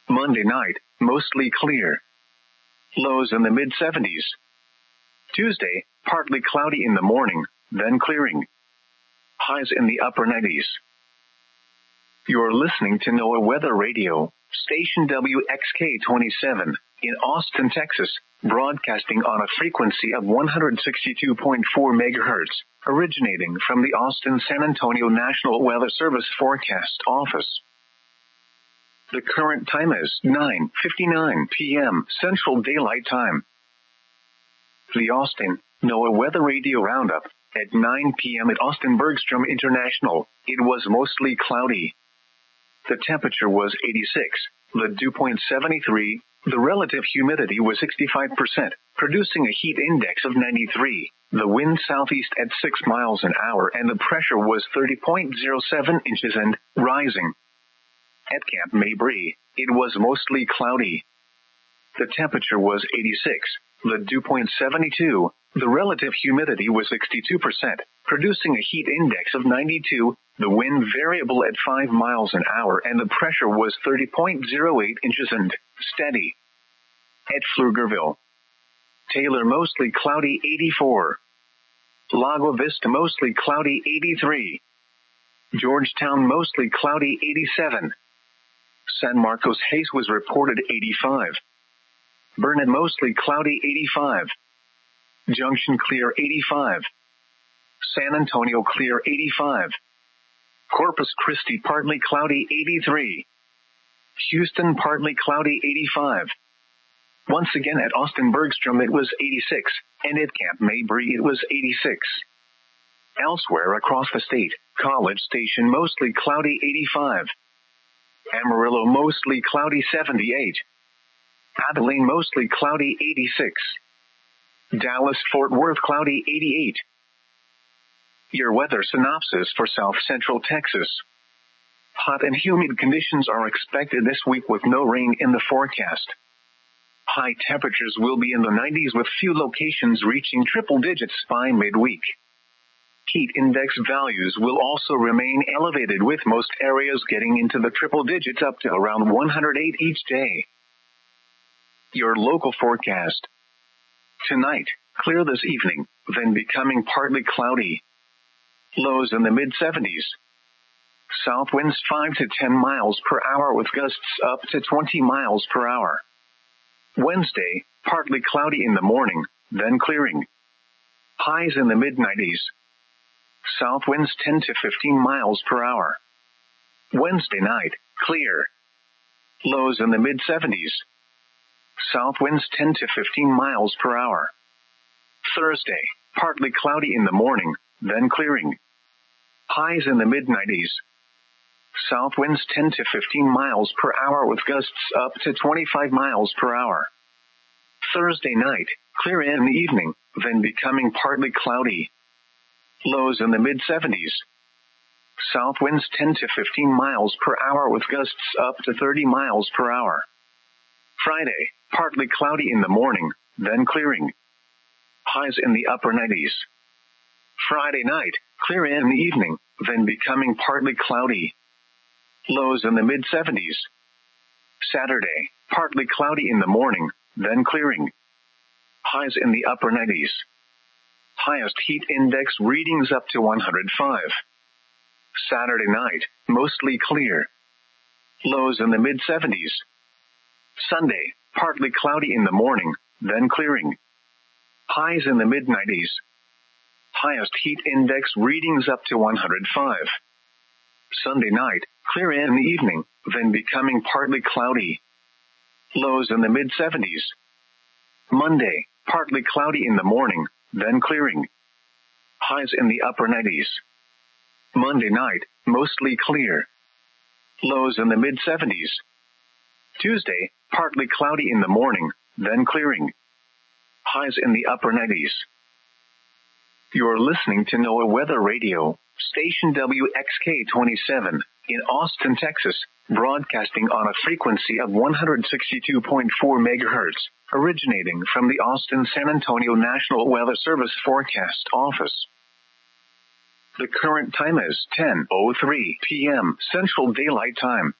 Monday night, mostly clear. Lows in the mid-70s. Tuesday, partly cloudy in the morning, then clearing. Highs in the upper 90s. You're listening to NOAA Weather Radio, station WXK-27, in Austin, Texas, broadcasting on a frequency of 162.4 megahertz, originating from the Austin-San Antonio National Weather Service Forecast Office. The current time is 9:59 p.m. Central Daylight Time. The Austin NOAA Weather Radio Roundup. At 9 p.m. at Austin Bergstrom International, it was mostly cloudy. The temperature was 86, the dew point 73, the relative humidity was 65%, producing a heat index of 93, the wind southeast at 6 miles an hour, and the pressure was 30.07 inches and rising. At Camp Mabry, it was mostly cloudy. The temperature was 86, the dew point 72, the relative humidity was 62%, producing a heat index of 92, the wind variable at 5 miles an hour, and the pressure was 30.08 inches and steady. At Pflugerville, Taylor mostly cloudy 84. Lago Vista mostly cloudy 83. Georgetown mostly cloudy 87. San Marcos Hayes was reported 85. Burnet mostly cloudy 85. Junction clear 85. San Antonio clear 85. Corpus Christi partly cloudy 83. Houston partly cloudy 85. Once again at Austin Bergstrom it was 86, and at Camp Mabry it was 86. Elsewhere across the state, College Station mostly cloudy 85. Amarillo mostly cloudy 78. Abilene mostly cloudy 86. Dallas-Fort Worth cloudy 88. Your weather synopsis for South Central Texas. Hot and humid conditions are expected this week with no rain in the forecast. High temperatures will be in the 90s with few locations reaching triple digits by midweek. Heat index values will also remain elevated with most areas getting into the triple digits up to around 108 each day. Your local forecast. Tonight, clear this evening, then becoming partly cloudy. Lows in the mid-70s. South winds 5 to 10 miles per hour with gusts up to 20 miles per hour. Wednesday, partly cloudy in the morning, then clearing. Highs in the mid-90s. South winds 10 to 15 miles per hour. Wednesday night, clear. Lows in the mid-70s. South winds 10 to 15 miles per hour. Thursday, partly cloudy in the morning, then clearing. Highs in the mid-90s. South winds 10 to 15 miles per hour with gusts up to 25 miles per hour. Thursday night, clear in the evening, then becoming partly cloudy. Lows in the mid-70s. South winds 10 to 15 miles per hour with gusts up to 30 miles per hour. Friday, partly cloudy in the morning, then clearing. Highs in the upper 90s. Friday night, clear in the evening, then becoming partly cloudy. Lows in the mid-70s. Saturday, partly cloudy in the morning, then clearing. Highs in the upper 90s. Highest heat index readings up to 105. Saturday night, mostly clear. Lows in the mid-70s. Sunday, partly cloudy in the morning, then clearing. Highs in the mid-90s. Highest heat index readings up to 105. Sunday night, clear in the evening, then becoming partly cloudy. Lows in the mid-70s. Monday, partly cloudy in the morning, then clearing. Highs in the upper 90s. Monday night, mostly clear. Lows in the mid-70s. Tuesday, partly cloudy in the morning, then clearing. Highs in the upper 90s. You're listening to NOAA Weather Radio, station WXK-27, in Austin, Texas, broadcasting on a frequency of 162.4 megahertz, originating from the Austin-San Antonio National Weather Service Forecast Office. The current time is 10:03 p.m. Central Daylight Time.